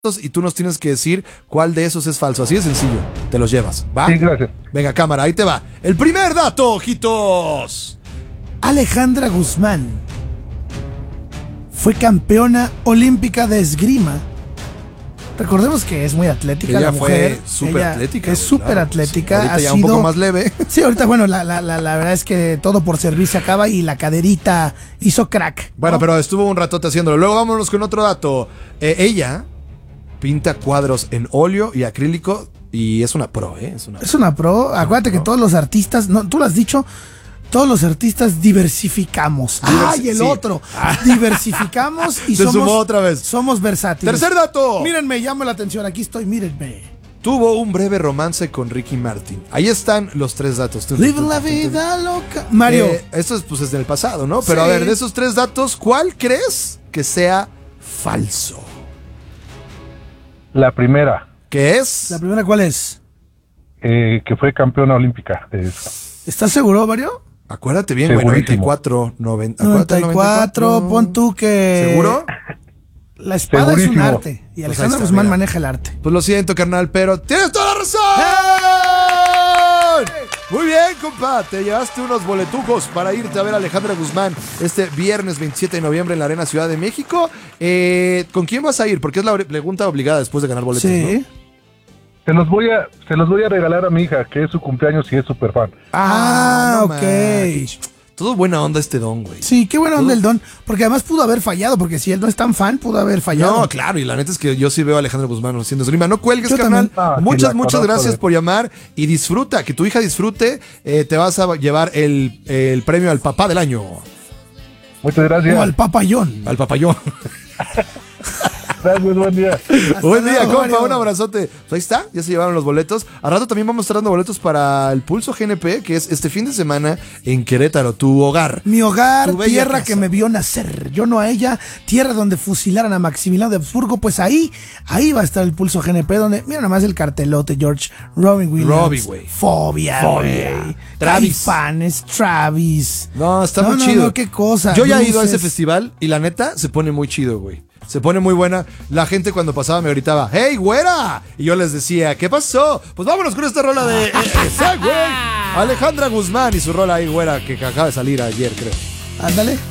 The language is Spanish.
y tú nos tienes que decir cuál de esos es falso. Así de sencillo. Te los llevas, ¿va? Sí, gracias. Venga, cámara, ahí te va. El primer dato, ojitos. Alejandra Guzmán fue campeona olímpica de esgrima. Recordemos que es muy atlética Ella la mujer. fue súper atlética. Es súper atlética. Ahorita ha ya sido un poco más leve. Sí, ahorita, bueno, la verdad es que todo por servir se acaba y la caderita hizo crack, ¿no? Bueno, pero estuvo un ratote haciéndolo. Luego vámonos con otro dato. Ella pinta cuadros en óleo y acrílico y es una pro, ¿eh? Es una pro. Acuérdate que todos los artistas, no, tú lo has dicho, todos los artistas diversificamos. Y el sí. otro. Diversificamos y Se sumó otra vez. somos versátiles. Tercer dato. Mírenme, llame la atención. Aquí estoy, mírenme. Tuvo un breve romance con Ricky Martin. Ahí están los tres datos. Vive la vida loca. Mario. Esto es, pues, es del pasado, ¿no? Pero Sí. a ver, de esos tres datos, ¿cuál crees que sea falso? La primera, ¿Qué es? ¿La primera cuál es? que fue campeona olímpica de eso. ¿Estás seguro, Mario? Acuérdate bien, güey. Segurísimo. 94, 90. 94, pon tú que... ¿Seguro? La espada es un Segurísimo. arte. Y Pues Alejandra ahí está, Guzmán mira. maneja el arte. Pues lo siento, carnal, pero ¡tienes toda la razón! Muy bien, compa. Te llevaste unos boletucos para irte a ver a Alejandra Guzmán este viernes 27 de noviembre en la Arena Ciudad de México. ¿Con quién vas a ir? Porque es la pregunta obligada después de ganar boletos, Sí. ¿no? Se los voy a regalar a mi hija, que es su cumpleaños y es súper fan. Ah, no ok. manches. Todo buena onda este don, güey. Sí, qué buena onda el don. Porque además pudo haber fallado, porque si él no es tan fan, pudo haber fallado. No, claro, y la neta es que yo sí veo a Alejandra Guzmán haciendo esgrima. No cuelgues, Yo carnal. también. Sí, Muchas la conozco, gracias de- por llamar y disfruta, que tu hija disfrute. Te vas a llevar el premio al papá del año. Muchas gracias. O al papayón. Al papayón. Gracias, buen día. Buen día, luego, compa, Mario. un abrazote. Pues ahí está, ya se llevaron los boletos. Al rato también vamos a estar dando boletos para el Pulso GNP, que es este fin de semana en Querétaro, tu hogar. Mi hogar, Tu bella tierra casa. que me vio nacer. Yo no a ella, tierra donde fusilaran a Maximiliano de Habsburgo. Pues ahí va a estar el Pulso GNP, donde, mira nomás el cartelote, George, Robin Williams. Robbie, güey. Fobia, Fobia. güey. Travis. Caifanes, Travis. No, está muy chido. No, qué cosa. Yo ya he ido a ese Luces. festival y la neta se pone muy chido, güey. Se pone muy buena. La gente cuando pasaba me gritaba, ¡Hey, güera! Y yo les decía, ¿qué pasó? Pues vámonos con esta rola de esa, güey. Alejandra Guzmán y su rola ahí, güera, que acaba de salir ayer, creo. Ándale.